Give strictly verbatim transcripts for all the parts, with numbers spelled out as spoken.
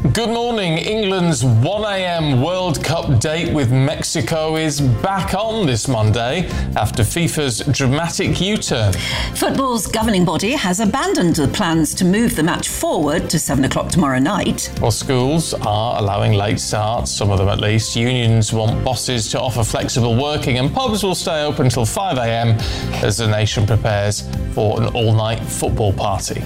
Good morning. England's one a m World Cup date with Mexico is back on this Monday after FIFA's dramatic U-turn. Football's governing body has abandoned the plans to move the match forward to seven o'clock tomorrow night. While schools are allowing late starts, some of them at least, unions want bosses to offer flexible working and pubs will stay open until five a m as the nation prepares for an all-night football party.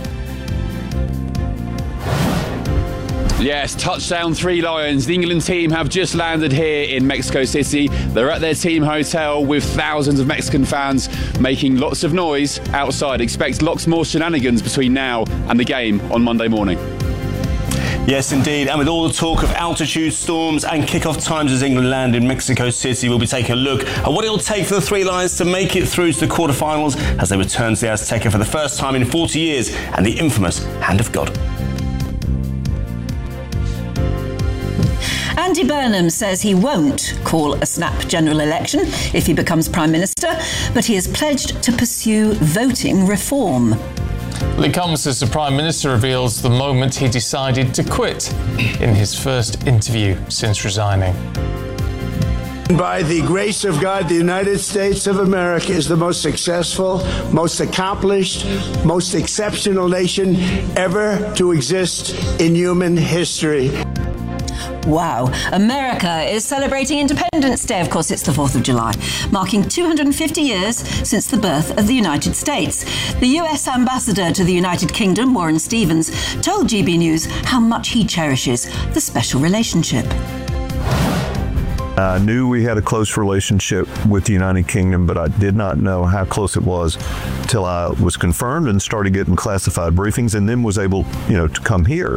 Yes, touchdown Three Lions. The England team have just landed here in Mexico City. They're at their team hotel with thousands of Mexican fans making lots of noise outside. Expect lots more shenanigans between now and the game on Monday morning. Yes, indeed. And with all the talk of altitude storms and kick-off times as England land in Mexico City, we'll be taking a look at what it'll take for the Three Lions to make it through to the quarterfinals as they return to the Azteca for the first time in forty years and the infamous Hand of God. Andy Burnham says he won't call a snap general election if he becomes Prime Minister, but he has pledged to pursue voting reform. It comes as the Prime Minister reveals the moment he decided to quit in his first interview since resigning. By the grace of God, the United States of America is the most successful, most accomplished, most exceptional nation ever to exist in human history. Wow. America is celebrating Independence Day. Of course, it's the fourth of July, marking two hundred fifty years since the birth of the United States. The U S ambassador to the United Kingdom, Warren Stevens, told G B News how much he cherishes the special relationship. I knew we had a close relationship with the United Kingdom, but I did not know how close it was till I was confirmed and started getting classified briefings and then was able, you know, to come here.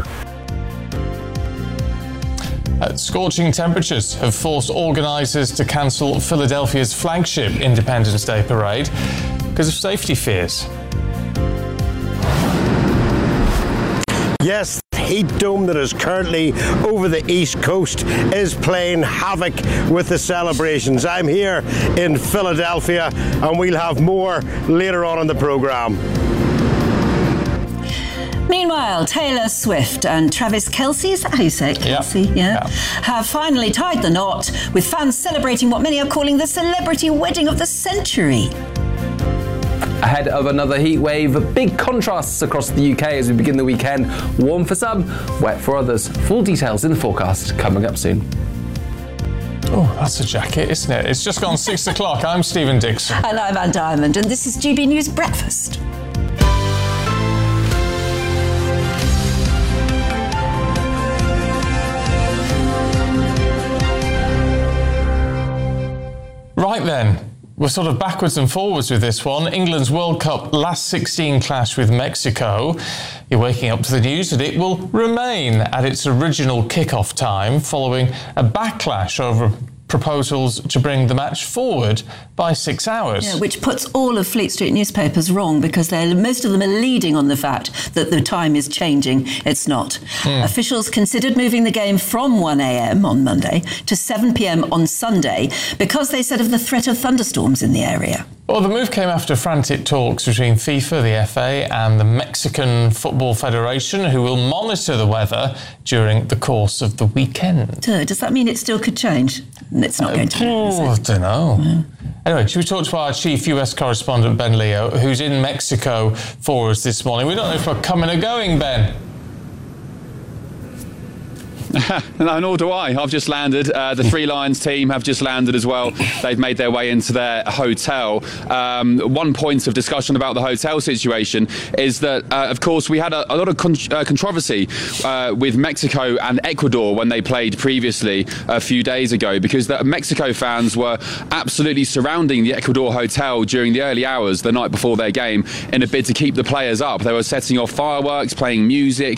Uh, scorching temperatures have forced organisers to cancel Philadelphia's flagship Independence Day parade because of safety fears. Yes, the heat dome that is currently over the East Coast is playing havoc with the celebrations. I'm here in Philadelphia and we'll have more later on in the programme. Meanwhile, Taylor Swift and Travis Kelce, is that how you say it? Kelce, yeah. yeah, have finally tied the knot, with fans celebrating what many are calling the celebrity wedding of the century. Ahead of another heat wave, big contrasts across the U K as we begin the weekend. Warm for some, wet for others. Full details in the forecast coming up soon. Oh, that's a jacket, isn't it? It's just gone six o'clock. I'm Stephen Dixon. And I'm Ann Diamond, and this is G B News Breakfast. Right then, we're sort of backwards and forwards with this one. England's World Cup last sixteen clash with Mexico. You're waking up to the news that it will remain at its original kick-off time following a backlash over proposals to bring the match forward by six hours. Yeah, which puts all of Fleet Street newspapers wrong because they're, most of them are leading on the fact that the time is changing. It's not. Mm. Officials considered moving the game from one a m on Monday to seven p m on Sunday because they said of the threat of thunderstorms in the area. Well, the move came after frantic talks between FIFA, the F A and the Mexican Football Federation, who will monitor the weather during the course of the weekend. Does that mean it still could change? It's not uh, going to. Oh, I don't know. Yeah. Anyway, should we talk to our chief U S correspondent, Ben Leo, who's in Mexico for us this morning? We don't know if we're coming or going, Ben. No, nor do I. I've just landed. Uh, the Three Lions team have just landed as well. They've made their way into their hotel. Um, one point of discussion about the hotel situation is that, uh, of course, we had a, a lot of con- uh, controversy uh, with Mexico and Ecuador when they played previously a few days ago, because the Mexico fans were absolutely surrounding the Ecuador hotel during the early hours the night before their game in a bid to keep the players up. They were setting off fireworks, playing music,